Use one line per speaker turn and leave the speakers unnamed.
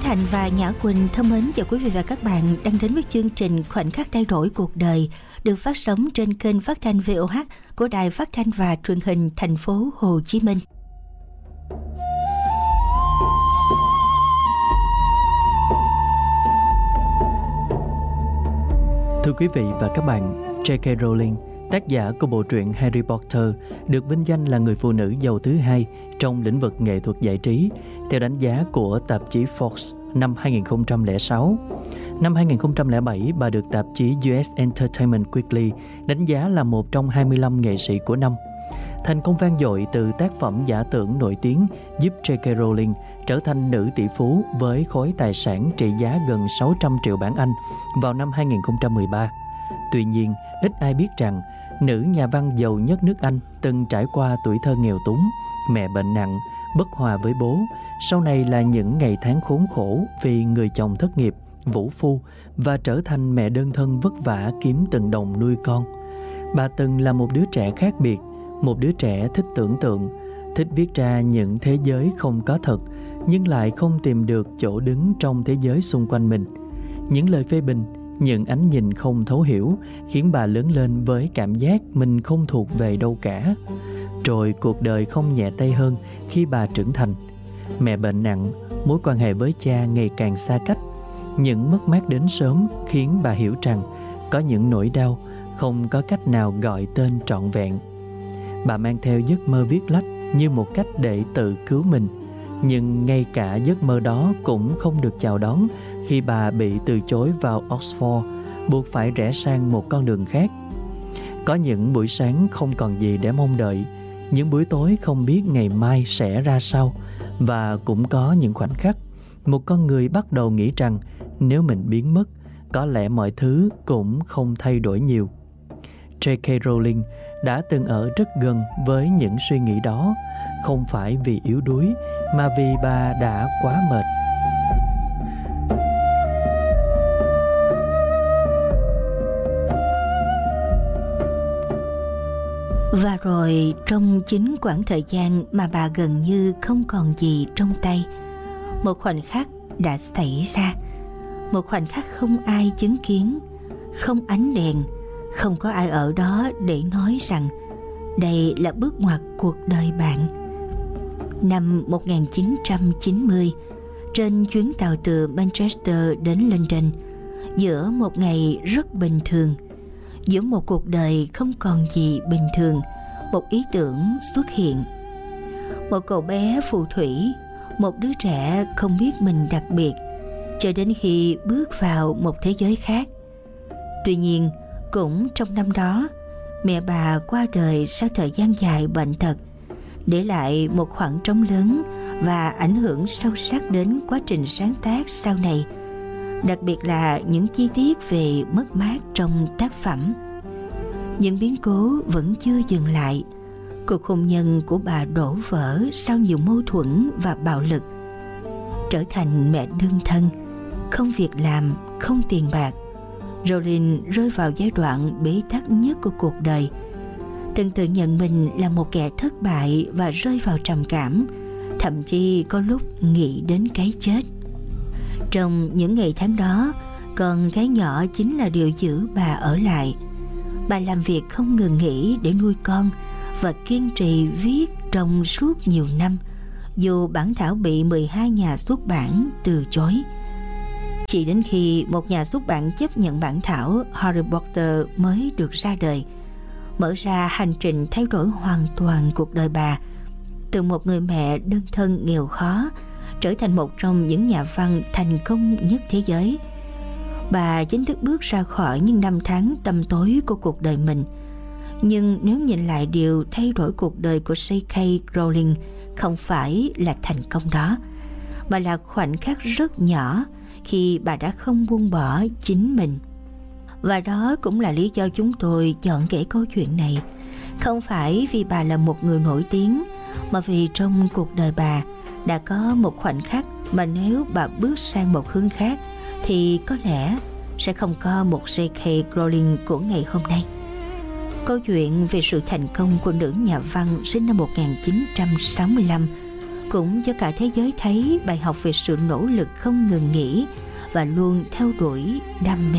Thành và Nhã Quỳnh thân mến chào quý vị và các bạn đang đến với chương trình Khoảnh khắc thay đổi cuộc đời được phát sóng trên kênh phát thanh VOH của Đài Phát thanh và Truyền hình thành phố Hồ Chí Minh.
Thưa quý vị và các bạn, J.K. Rowling, tác giả của bộ truyện Harry Potter, được vinh danh là người phụ nữ giàu thứ hai trong lĩnh vực nghệ thuật giải trí, theo đánh giá của tạp chí Forbes năm 2006. Năm 2007, bà được tạp chí US Entertainment Weekly đánh giá là một trong 25 nghệ sĩ của năm. Thành công vang dội từ tác phẩm giả tưởng nổi tiếng giúp J.K. Rowling trở thành nữ tỷ phú với khối tài sản trị giá gần 600 triệu bảng Anh vào năm 2013. Tuy nhiên, ít ai biết rằng nữ nhà văn giàu nhất nước Anh từng trải qua tuổi thơ nghèo túng, mẹ bệnh nặng, bất hòa với bố, sau này là những ngày tháng khốn khổ vì người chồng thất nghiệp, vũ phu và trở thành mẹ đơn thân vất vả kiếm từng đồng nuôi con. Bà từng là một đứa trẻ khác biệt, một đứa trẻ thích tưởng tượng, thích viết ra những thế giới không có thật, nhưng lại không tìm được chỗ đứng trong thế giới xung quanh mình. Những lời phê bình, những ánh nhìn không thấu hiểu khiến bà lớn lên với cảm giác mình không thuộc về đâu cả. Rồi cuộc đời không nhẹ tay hơn khi bà trưởng thành. Mẹ bệnh nặng, mối quan hệ với cha ngày càng xa cách. Những mất mát đến sớm khiến bà hiểu rằng có những nỗi đau không có cách nào gọi tên trọn vẹn. Bà mang theo giấc mơ viết lách như một cách để tự cứu mình. Nhưng ngay cả giấc mơ đó cũng không được chào đón khi bà bị từ chối vào Oxford, buộc phải rẽ sang một con đường khác. Có những buổi sáng không còn gì để mong đợi, những buổi tối không biết ngày mai sẽ ra sao, và cũng có những khoảnh khắc một con người bắt đầu nghĩ rằng nếu mình biến mất, có lẽ mọi thứ cũng không thay đổi nhiều. J.K. Rowling đã từng ở rất gần với những suy nghĩ đó, không phải vì yếu đuối mà vì bà đã quá mệt.
Và rồi trong chính quãng thời gian mà bà gần như không còn gì trong tay, một khoảnh khắc đã xảy ra. Một khoảnh khắc không ai chứng kiến, không ánh đèn, không có ai ở đó để nói rằng đây là bước ngoặt cuộc đời bạn. Năm 1990, trên chuyến tàu từ Manchester đến London, giữa một ngày rất bình thường, giữa một cuộc đời không còn gì bình thường, một ý tưởng xuất hiện. Một cậu bé phù thủy, một đứa trẻ không biết mình đặc biệt, cho đến khi bước vào một thế giới khác. Tuy nhiên, cũng trong năm đó, mẹ bà qua đời sau thời gian dài bệnh tật, để lại một khoảng trống lớn và ảnh hưởng sâu sắc đến quá trình sáng tác sau này, đặc biệt là những chi tiết về mất mát trong tác phẩm. Những biến cố vẫn chưa dừng lại. Cuộc hôn nhân của bà đổ vỡ sau nhiều mâu thuẫn và bạo lực. Trở thành mẹ đơn thân, không việc làm, không tiền bạc, Rowling rơi vào giai đoạn bế tắc nhất của cuộc đời. Từng tự nhận mình là một kẻ thất bại và rơi vào trầm cảm, thậm chí có lúc nghĩ đến cái chết. Trong những ngày tháng đó, con gái nhỏ chính là điều giữ bà ở lại. Bà làm việc không ngừng nghỉ để nuôi con và kiên trì viết trong suốt nhiều năm, dù bản thảo bị 12 nhà xuất bản từ chối. Chỉ đến khi một nhà xuất bản chấp nhận bản thảo Harry Potter mới được ra đời, mở ra hành trình thay đổi hoàn toàn cuộc đời bà, từ một người mẹ đơn thân nghèo khó trở thành một trong những nhà văn thành công nhất thế giới. Bà chính thức bước ra khỏi những năm tháng tăm tối của cuộc đời mình. Nhưng nếu nhìn lại, điều thay đổi cuộc đời của J.K. Rowling không phải là thành công đó, mà là khoảnh khắc rất nhỏ khi bà đã không buông bỏ chính mình. Và đó cũng là lý do chúng tôi chọn kể câu chuyện này, không phải vì bà là một người nổi tiếng, mà vì trong cuộc đời bà đã có một khoảnh khắc mà nếu bà bước sang một hướng khác thì có lẽ sẽ không có một J.K. Rowling của ngày hôm nay. Câu chuyện về sự thành công của nữ nhà văn sinh năm 1965 cũng cho cả thế giới thấy bài học về sự nỗ lực không ngừng nghỉ và luôn theo đuổi đam mê.